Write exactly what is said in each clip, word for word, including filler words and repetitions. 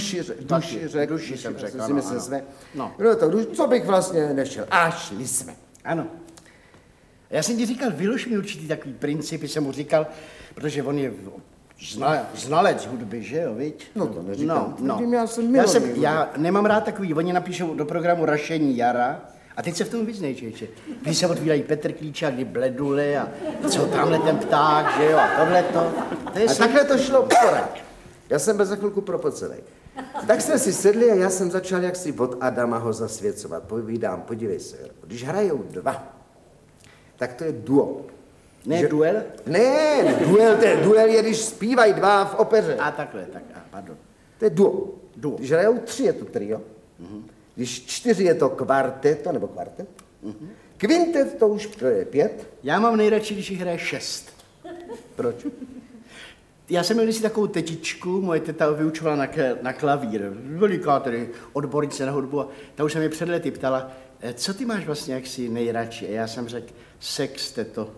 duši, duši řekl, duši, duši jsem řekl, si ano, myslel ano. jsme. No. No to, co bych vlastně nešel. A šli jsme. Ano. Já jsem ti říkal, vylož mi určitý takový principy, jsem mu říkal, protože on je zna, znalec hudby, že jo, viď? No to neříkám. No, no. Já jsem, já, jsem já nemám rád takový, oni napíšou do programu Rašení jara, a teď se v tom vyznej, čeče. Když se otvírají Petr Klíčák, kdy bledule a co tamhle ten pták, že jo, a tohleto. To je a takhle to šlo pořád. Já jsem byl za chvilku propocenej. Tak jsme si sedli a já jsem začal jaksi od Adama ho zasvěcovat. Povídám, podívej se, když hrajou dva, tak to je duo. Ne že... duel? Ne, duel, to je, duel je, když zpívají dva v opeře. A takhle, tak, a, pardon. To je duo. Duo. Když hrajou tři, je to trio. Mm-hmm. Když čtyři, je to kvarteto, nebo kvartet. Mm-hmm. Kvintet, to už to je pět. Já mám nejradši, když jich hraje šest. Proč? Já jsem měl si takovou tetičku, moje teta vyučovala na, na klavír, veliká tedy odbornice na hudbu, a ta už se mě před lety ptala, co ty máš vlastně jaksi nejradši? A já jsem řekl, sex, teto.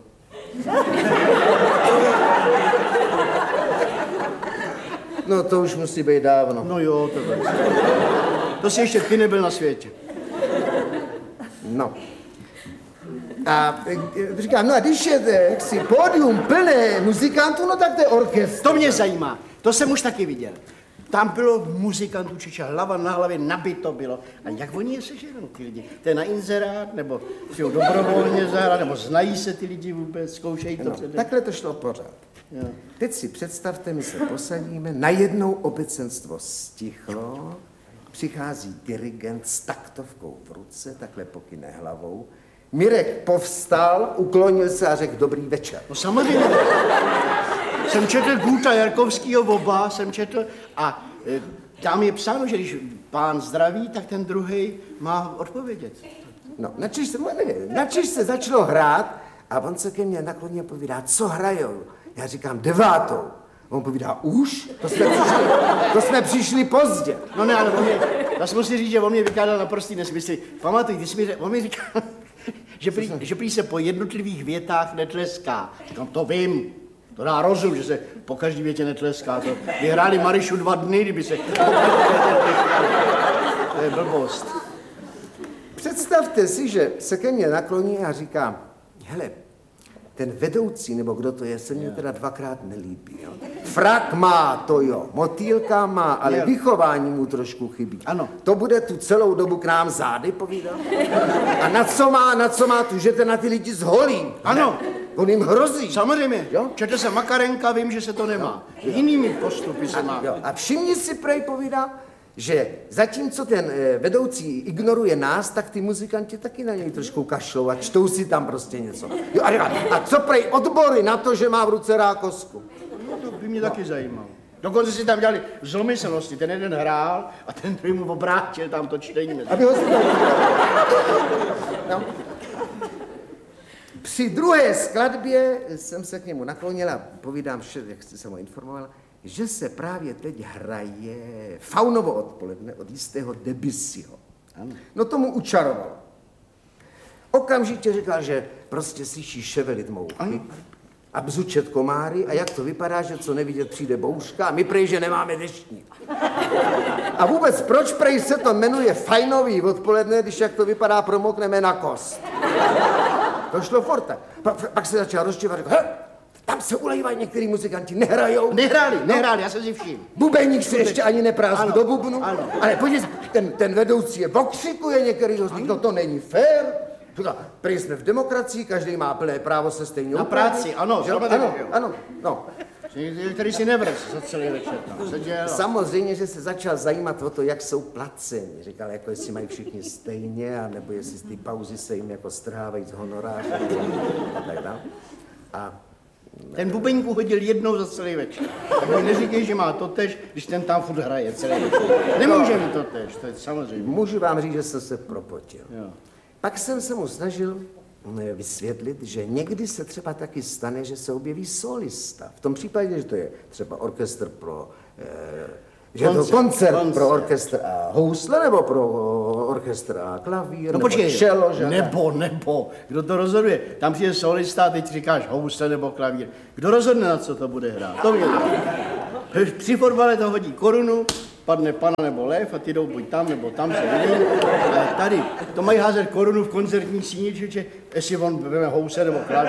No to už musí být dávno. No jo, to bylo. To si ještě ty nebyl na světě. No. A říkám, no a když je jaksi pódium plné muzikantů, no tak to je orchestr. To mě zajímá, to jsem už taky viděl. Tam bylo muzikantů, čiče hlava na hlavě, nabito bylo. A jak oni je sežerou, ty lidi? To je na inzerát, nebo chtějí dobrovolně zahrát, nebo znají se ty lidi vůbec, zkoušejí to no, předem? Takhle to šlo pořád. Jo. Teď si představte, my se posadíme, najednou obecenstvo stichlo, přichází dirigent s taktovkou v ruce, takhle pokyne hlavou. Mirek povstal, uklonil se a řekl dobrý večer. No samozřejmě. Jsem četl Guta Jarkovskýho oba, jsem četl a e, tam je psáno, že když pán zdraví, tak ten druhý má odpovědět. No, načež se, načež se začalo hrát a on se ke mně nakloně povídá, co hrajou? Já říkám, devátou. On povídá, už? To jsme přišli, to jsme přišli pozdě. No ne, ale on mě, já jsem musím říct, že on mě vykládal naprostý nesmysly. Pamatuj, ty jsi mi řekl, on mi říkal, že prý, že prý se po jednotlivých větách netleská. Říkám, to vím. To dá rozum, že se po každý větě netleská. To vyhráli Marišu dva dny, kdyby se... To je blbost. Představte si, že se ke mně nakloní a říká, hele, ten vedoucí, nebo kdo to je, se mě teda dvakrát nelíbí. Jo? Frak má, to jo, motýlka má, ale vychování mu trošku chybí. Ano. To bude tu celou dobu k nám zády povídat? A na co má, na co má tu, že ten na ty lidi zholí? Ano. On jim hrozí. Samozřejmě. Jo? Četl jsem Makarenka, vím, že se to nemá. Jo. Jinými postupy se má. Jo. A všimni si, prej povídá, že zatímco ten e, vedoucí ignoruje nás, tak ty muzikanti taky na něj trošku kašlou a čtou si tam prostě něco. Jo, a, a co prej odbory na to, že má v ruce rákosku? No, to by mě no. taky zajímalo. Dokonce si tam dělali zlomyslnosti. Ten jeden hrál a ten druhý mu obrátil tam to čtení. Aby ho no. Při druhé skladbě jsem se k němu naklonila a povídám, jak jste se mu informovala, že se právě teď hraje Faunovo odpoledne od jistého Debussyho. No tomu učarovalo. Okamžitě říkal, že prostě slyší ševelit mouchy a bzučet komáry a jak to vypadá, že co nevidět přijde bouřka a my prej, že nemáme deštník. A vůbec proč prej se to jmenuje Fajnový odpoledne, když jak to vypadá promokneme na kost. To šlo forte. Pa, pak se začal rozčívat a řekl, he, tam se ulejvají některý muzikanti, nehrajou. Nehráli, no. nehráli, já se si všim. Bubeník se ještě ani neprázdí do bubnu. Ano. Ale podívej se, ten, ten vedoucí je okřikuje některý z nich, no to není fér. Prý jsme v demokracii, každý má plné právo se stejně Na upravit. práci, ano, ano, ano, ano, no. Který si nevrz za celý večer tam seděl. Samozřejmě, že se začal zajímat o to, jak jsou placeni. Říkal, jako jestli mají všichni stejně, anebo jestli z té pauzy se jim jako strhávají z honoráře a tak dále. A ten bubeník uhodil jednou za celý večer. Tak mi neříkej, že má totež, když ten tam furt hraje celý večer. Nemůže mi totež, to je samozřejmě. Můžu vám říct, že jsem se propotil. Jo. Pak jsem se mu snažil vysvětlit, že někdy se třeba taky stane, že se objeví solista. V tom případě, že to je třeba orchestr pro... Eh, že koncert, to koncert, koncert pro orchestr a housle, nebo pro orchestr a klavír, no nebo počkej, čelo, že? Nebo, nebo, kdo to rozhoduje? Tam přijde solista a teď říkáš housle nebo klavír. Kdo rozhodne, na co to bude hrát? To mě. Při fotbale to hodí korunu, spadne pana nebo lev a ty jdou buď tam nebo tam se vidí. A tady, to mají házet korunu v koncertní síni, že jestli on veme house nebo král.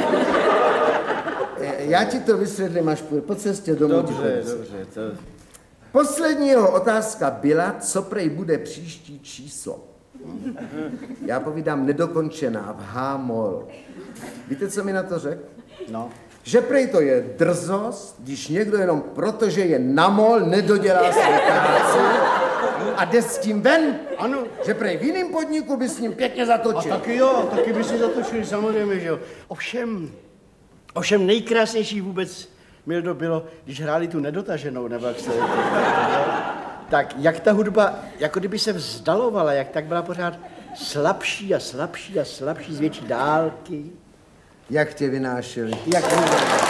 Já ti to vysvětlím až po cestě domů. Dobře, dobře. To... Poslední jeho otázka byla, co prej bude příští číslo. Já povídám nedokončená v H-moll. Víte, co mi na to řekl? No. Že prej to je drzost, když někdo jenom proto, že je na mol, nedodělá svou práci a jde s tím ven. Ano. Že prej v jiném podniku by s ním pěkně zatočil. A taky jo, taky by si zatočili, samozřejmě, že jo. Ovšem, ovšem nejkrásnější vůbec, Mildo, bylo, když hráli tu nedotaženou, nebo jak se... Tak jak ta hudba, jako kdyby se vzdalovala, jak tak byla pořád slabší a slabší a slabší z větší dálky. Jak tě vynášeli? Jak tě vynášeli?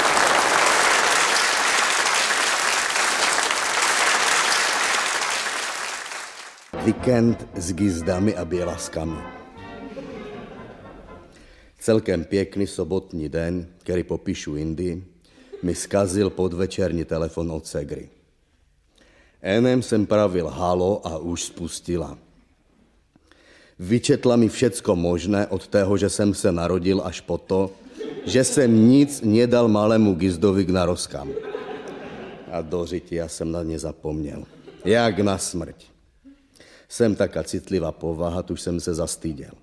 Víkend s gizdami a bělaskami. Celkem pěkný sobotní den, který popíšu jindy, mi skazil podvečerní telefon od Segry. Enem jsem pravil halo a už spustila. Vyčetla mi všecko možné od toho, že jsem se narodil, až po to, že jsem nic nedal malému gizdovi k narozkám. A do žitia jsem na ně zapomněl. Jak na smrť. Jsem taká citlivá povaha, tuž jsem se zastyděl.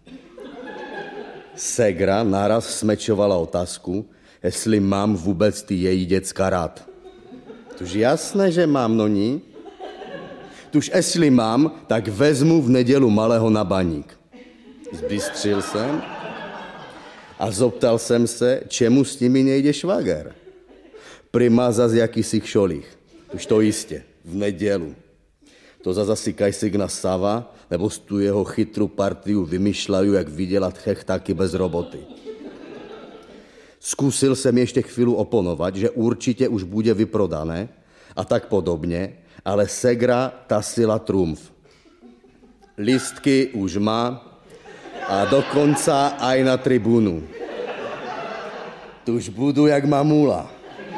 Segra naraz smečovala otázku, jestli mám vůbec ty její děcka rád. Tuž jasné, že mám, no ní. Tuž jestli mám, tak vezmu v nedělu malého na baník. Zbystřil jsem a zoptal jsem se, čemu s nimi nejde švager. Prima zas jakýsi kšolích. Tuž to jistě, v nedělu. To zas asi kajsigna Sava, nebo z tu jeho chytrou partiu vymýšľajú, jak vydělat chechtáky bez roboty. Zkusil jsem ještě chvíli oponovat, že určitě už bude vyprodané a tak podobně, ale Segra tasila trumf. Listky už má a dokonca aj na tribunu. Tuž budu jak mamula.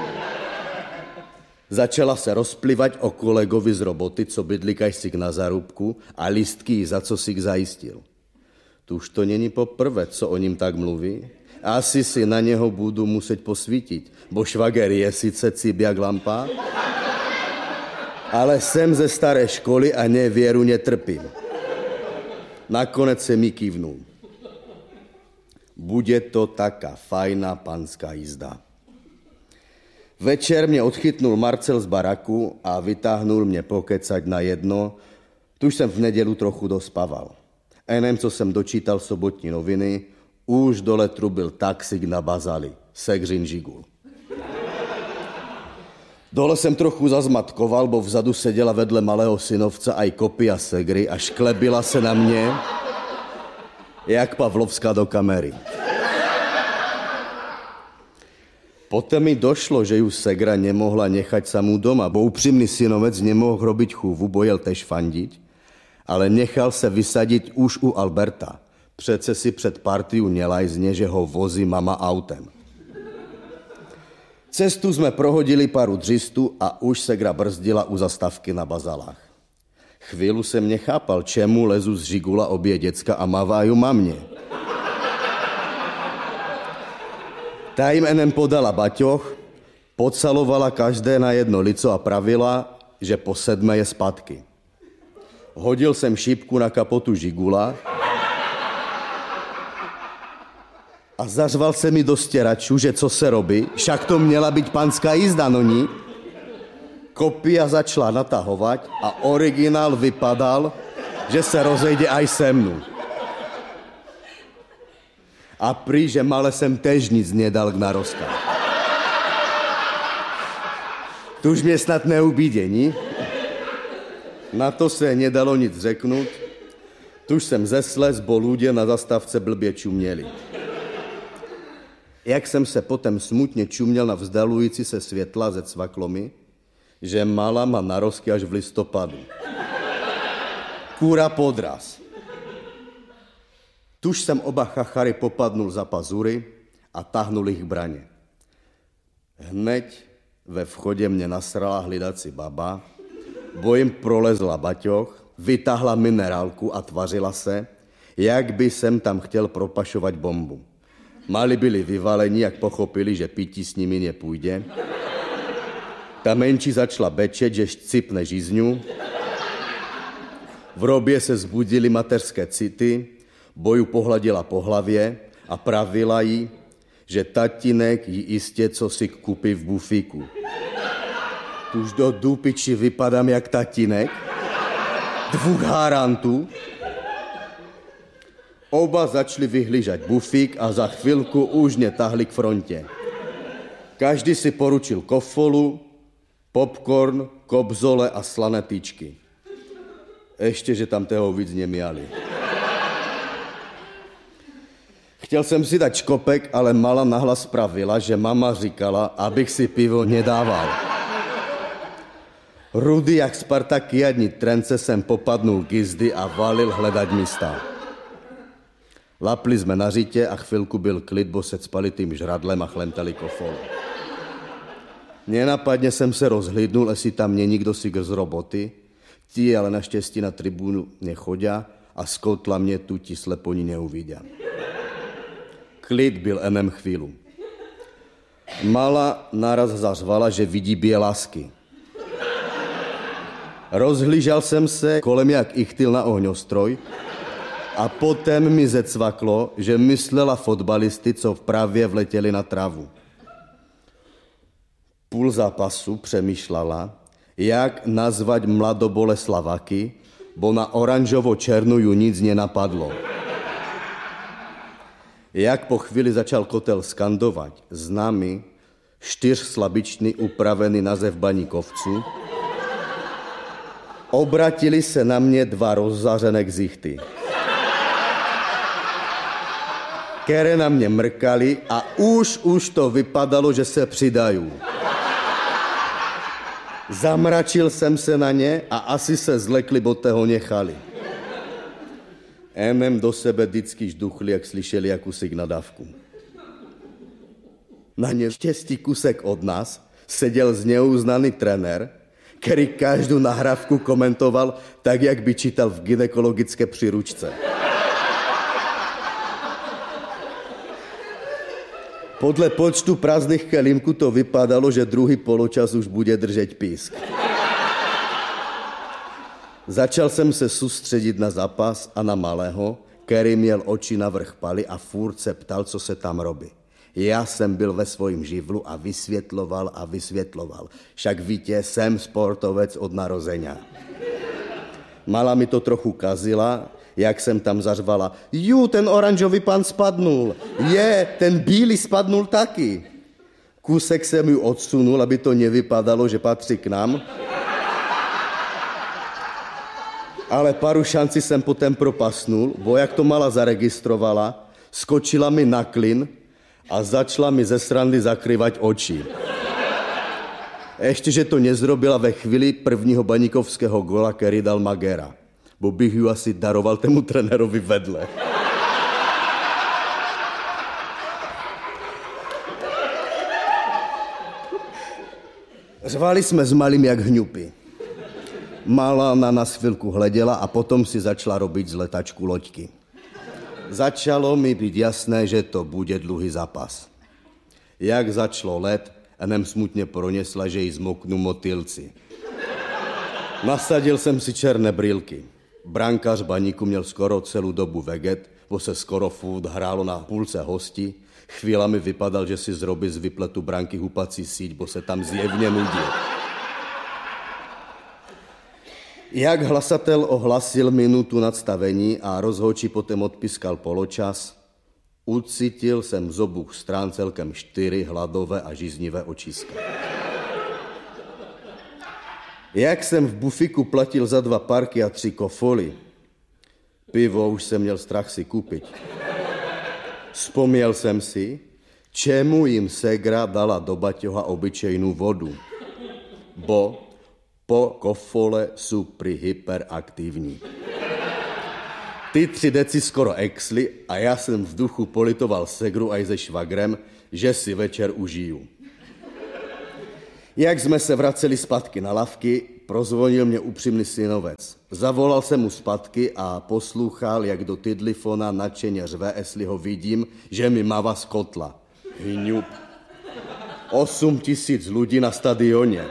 Začala se rozplivať o kolegovi z roboty, co bydlí kajsik na zarubku a listky jí za co si zajistil. Tuž to není poprvé, co o ním tak mluví. Asi si na něho budu muset posvítit, bo švager je sice cib jak lampa, ale jsem ze staré školy a nevěru netrpím. Nakonec se mi kývnul. Bude to taká fajná panská jízda. Večer mě odchytnul Marcel z baraku a vytáhnul mě pokecať na jedno, tuž jsem v nedělu trochu dospával. Enem, co jsem dočítal sobotní noviny, už dole trubil taxík na bazali, Segřin Žigul. Dole jsem trochu zazmatkoval, bo vzadu seděla vedle malého synovce aj Kopia Segry a šklebila se na mě, jak Pavlovská do kamery. Potom mi došlo, že ju Segra nemohla nechať samú doma, bo upřímný synovec nemohl robiť chúvu, bo jel tež fandiť, ale nechal se vysadit už u Alberta. Přece si před partiu nelajzne, že ho vozí mama autem. Cestu jsme prohodili paru dřistu a už Segra brzdila u zastávky na bazalách. Chvílu jsem nechápal, čemu lezu z Žigula obě děcka a maváju mamě. Ta jim enem podala baťoch, pocalovala každé na jedno lico a pravila, že po sedmé je zpátky. Hodil jsem šípku na kapotu Žigula a zařval se mi do stěračů, že co se robí, však to měla být panská jízda, no ní. Kopia začala natahovat a originál vypadal, že se rozejde aj se mnou. A prý, že male jsem tež nic nedal k narozkám. Tuž mě snad neubídění. Na to se nedalo nic řeknout. Tuž jsem zeslez, bo ľudia na zastávce blbě čuměli. Jak jsem se potom smutně čuměl na vzdalující se světla ze cvaklomy, že mala má narozky až v listopadu. Kůra podraz. Tuž jsem oba chachary popadnul za pazury a tahnul ich k braně. Hneď ve vchodě mě nasrala hlidací baba bo jim prolezla baťoch, vytáhla minerálku a tvařila se, jak by jsem tam chtěl propašovat bombu. Mali byli vyvaleni, jak pochopili, že pití s nimi nepůjde. Ta menší začala bečet, že cipne žízňu. V robě se zbudily mateřské city, boju pohladila po hlavě a pravila jí, že tatínek jí jistě co si kupí v bufíku. Tuž do dupiči vypadám jak tatínek, dvůch harantů. Oba začali vyhlížet bufík a za chvilku už mě tahli k frontě. Každý si poručil kofolu, popcorn, kobzole a slané tyčky. Ještě, že tam toho víc neměli. Chtěl jsem si dát škopek, ale mala nahlas pravila, že mama říkala, abych si pivo nedával. Rudy jak spartakiadní trence jsem popadnul k jízdy a valil hledat místa. Lapli jsme na řitě a chvilku byl klid, bo se spalitým žradlem a chlemtali kofolu. Nenapadně jsem se rozhlídnul, jestli tam není kdo si z roboty, tí ale naštěstí na tribunu nechodia a skoutla mě tu ti sleponi neuvidia. Klid byl enem chvílu. Mala naraz zařvala, že vidí bělásky. Rozhlížel jsem se kolem jak ichtyl na ohňostroj a potom mi zecvaklo, že myslela fotbalisty, co vpravě vletěli na travu. Půl zápasu přemýšlala, jak nazvať mladoboleslavaky, bo na oranžovo-černou ju nic nenapadlo. Jak po chvíli začal kotel skandovat známy, čtyřslabičný upravený název baníkovců, obratili se na mě dva rozzařené ksichty, které na mě mrkali a už, už to vypadalo, že se přidají. Zamračil jsem se na ně a asi se zlekli, bo toho nechali. Enem do sebe vždycky žduchli, jak slyšeli jakúsik nadávku. Na neštěstí kusek od nás seděl zneuznaný trenér, který každou nahrávku komentoval tak, jak by čítal v gynekologické příručce. Podle počtu prázdných kelímků to vypadalo, že druhý poločas už bude držet písk. Začal jsem se soustředit na zápas a na malého, který měl oči navrch paly a furt se ptal, co se tam robí. Já jsem byl ve svojím živlu a vysvětloval a vysvětloval. Však víte, jsem sportovec od narozenia. Mala mi to trochu kazila, jak jsem tam zařvala. Ju, ten oranžový pan spadnul. Je, ten bílý spadnul taky. Kusek jsem ju odsunul, aby to nevypadalo, že patří k nám. Ale paru šanci jsem potom propasnul, bo jak to mala zaregistrovala, skočila mi na klin a začala mi ze srandy zakrývat oči. Ještě, že to nezrobila ve chvíli prvního baníkovského gola, který dal Magera, bo bych ju asi daroval tému trenérovi vedle. Řvali jsme s malým jak hňupy. Mala na nás chvilku hleděla a potom si začala robiť z letačku loďky. Začalo mi být jasné, že to bude dlouhý zápas. Jak začalo let, enem smutně pronesla, že jí zmoknu motýlci. Nasadil jsem si černé brýlky. Brankář baníku měl skoro celou dobu veget, bo se skoro furt hrálo na půlce hostí. Chvílami vypadal, že si zrobí z vypletu branky hupací síť, bo se tam zjevně nudil. Jak hlasatel ohlasil minutu nadstavení a rozhodčí potom odpískal poločas, ucítil jsem z obou strán celkem čtyři hladové a žíznivé očiska. Jak jsem v bufiku platil za dva parky a tři kofoly, pivo už jsem měl strach si koupit. Vzpomněl jsem si, čemu jim ségra dala do baťoha obyčejnou vodu, bo po kofole jsou prý hyperaktivní. Ty tři deci skoro exli a já jsem v duchu politoval segru aj se švagrem, že si večer užiju. Jak jsme se vraceli zpátky na lavky, prozvonil mě upřímný synovec. Zavolal jsem mu zpátky a poslouchal, jak do tydlifona nadšeně řve, jestli ho vidím, že mi mává z kotla. Hňup. Osm tisíc lidí na stadioně.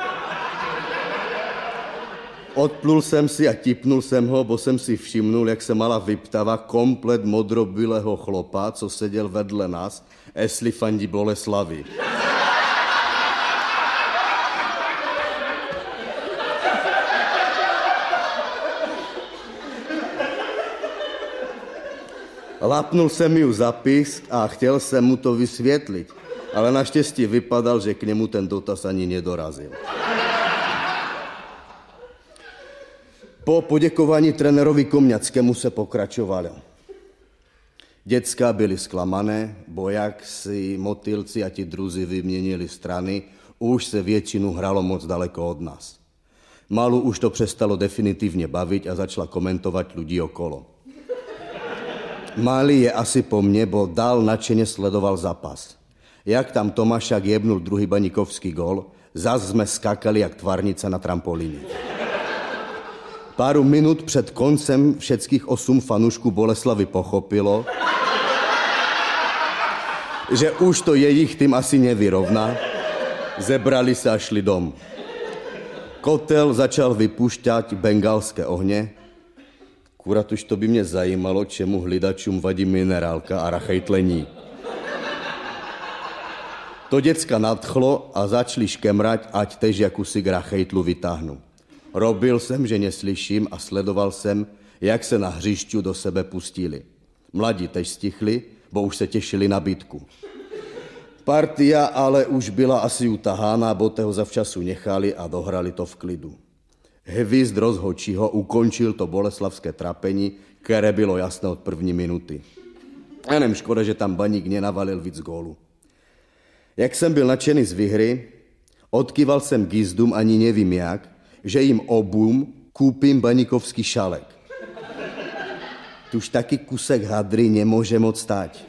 Odplul jsem si a tipnul jsem ho, bo jsem si všimnul, jak se mala vyptava komplet modrobylého chlopa, co seděl vedle nás, jestli fandí Boleslavi. Lapnul jsem ju za pisk a chtěl jsem mu to vysvětlit, ale naštěstí vypadal, že k němu ten dotaz ani nedorazil. Po poděkování trenérovi Komňackému se pokračovalo. Děcka byly zklamané, bo jak si motylci a ti druzi vyměnili strany, už se většinu hralo moc daleko od nás. Malu už to přestalo definitivně bavit a začala komentovat lidi okolo. Malý je asi po mně, bo dál nadšeně sledoval zápas. Jak tam Tomášák jebnul druhý baníkovský gol, zas jsme skákali jak tvarnice na trampolíně. Páru minut před koncem všetkých osm fanoušků Boleslavy pochopilo, že už to jejich tým asi nevyrovná. Zebrali se a šli dom. Kotel začal vypušťat bengalské ohně. Kurat už to by mě zajímalo, čemu hlídačům vadí minerálka a rachejtlení. To děcka nadchlo a začali škemrať, ať tež jakusi rachejtlu vytáhnu. Robil jsem, že neslyším a sledoval jsem, jak se na hřišťu do sebe pustili. Mladí tež stichli, bo už se těšili na bitku. Partia ale už byla asi utahána, bo toho zavčasu nechali a dohrali to v klidu. Hvízd rozhodčího ukončil to boleslavské trapení, které bylo jasné od první minuty. A nem škoda, že tam Baník nenavalil víc gólu. Jak jsem byl nadšený z výhry, odkýval jsem gizdům ani nevím jak, že jim obům koupím baníkovský šalek. Tuž taky kusek hadry nemůže moc stát.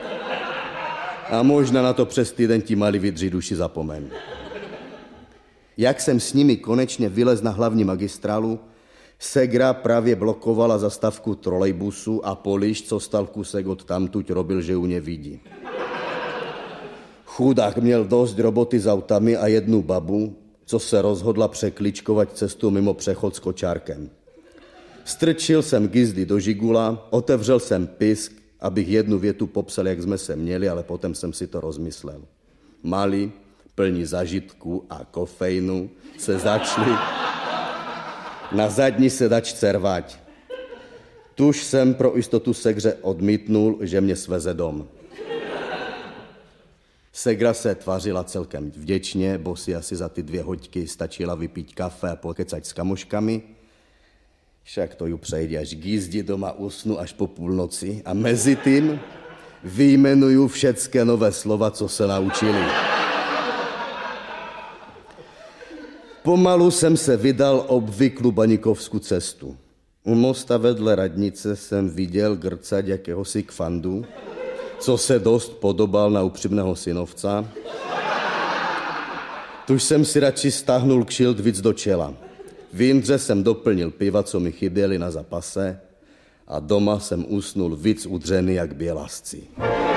A možná na to přes týden ti mali vydři duši zapomen. Jak jsem s nimi konečně vylez na hlavní magistrálu, Segra právě blokovala zastávku trolejbusu a Poliš, co stal kusek od tamtuť, robil, že ju nevidí. Chudák měl dost roboty s autami a jednu babu, co se rozhodla překličkovat cestu mimo přechod s kočárkem. Strčil jsem gizdy do žigula, otevřel jsem pisk, abych jednu větu popsal, jak jsme se měli, ale potom jsem si to rozmyslel. Malí, plní zažitku a kofeinu, se začali na zadní sedačce rvať. Tuž jsem pro jistotu Segře odmítnul, že mě sveze dom. Segra se tvářila celkem vděčně, bo si asi za ty dvě hoďky stačila vypít kafe a pokecať s kamoškami. Však to ju přejde, až gizdi doma usnu až po půlnoci a mezi tím vyjmenuju všetké nové slova, co se naučili. Pomalu jsem se vydal obvyklou baníkovskou cestu. U mosta vedle radnice jsem viděl grcať jakéhosi kfandu, co se dost podobal na upřímného synovca. Tuž jsem si radši stáhnul kšilt víc do čela. V Jindře jsem doplnil piva, co mi chyběly na zapase, a doma jsem usnul víc udřený jak bělasci.